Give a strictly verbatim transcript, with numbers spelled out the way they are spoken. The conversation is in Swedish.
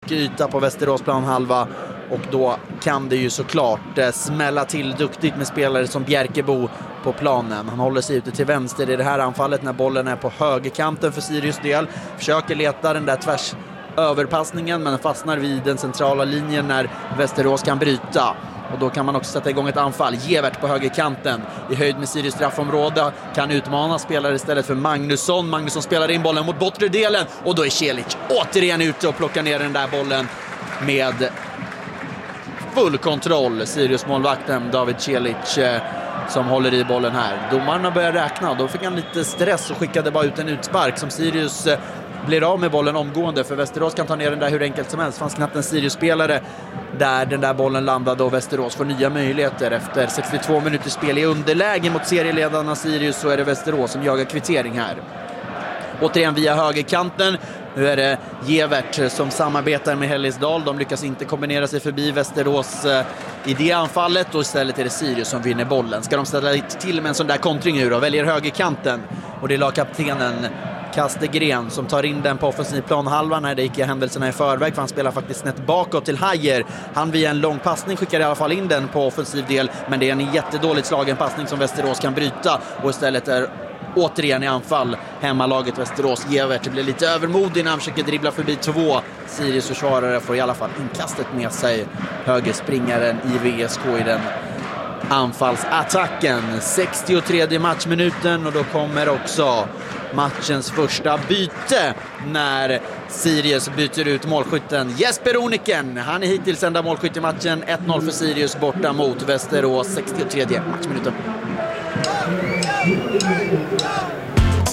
mycket yta på Västerås planhalva. Och då kan det ju såklart eh, smälla till duktigt med spelare som Bjerkebo på planen. Han håller sig ute till vänster i det här anfallet när bollen är på högerkanten för Sirius del. Försöker leta den där tvärs överpassningen men fastnar vid den centrala linjen när Västerås kan bryta. Och då kan man också sätta igång ett anfall. Gevert på högerkanten i höjd med Sirius straffområde kan utmana spelare istället för Magnusson. Magnusson spelar in bollen mot bortre delen och då är Celic återigen ute och plockar ner den där bollen med full kontroll. Sirius målvakten David Celic eh, som håller i bollen här. Domarna börjar räkna och då fick han lite stress och skickade bara ut en utspark som Sirius eh, blir av med bollen omgående, för Västerås kan ta ner den där hur enkelt som helst. Fanns knappt en Sirius-spelare där den där bollen landade och Västerås får nya möjligheter. Efter sextiotvå minuter spel i underläge mot serieledarna Sirius så är det Västerås som jagar kvittering här. Återigen via högerkanten. Nu är det Gevert som samarbetar med Hellisdal. De lyckas inte kombinera sig förbi Västerås eh, i det anfallet och istället är det Sirius som vinner bollen. Ska de ställa till med en sån där kontring nu då? Väljer högerkanten och det är lagkaptenen Kastegren som tar in den på offensiv planhalva när det gick i händelserna i förväg, för han spelar faktiskt snett bakåt till Hajer. Han via en lång passning skickar i alla fall in den på offensiv del, men det är en jättedåligt slagen passning som Västerås kan bryta och istället är återigen i anfall hemmalaget Västerås. Gevert blir lite övermodig när han försöker dribbla förbi två Sirius försvarare, får i alla fall inkastet med sig. Högerspringaren i V S K i den anfallsattacken. sextiotredje matchminuten och då kommer också matchens första byte när Sirius byter ut målskytten Jesper Oniken. Han är hittills enda målskytt i matchen. ett noll för Sirius borta mot Västerås. sextiotredje matchminuten.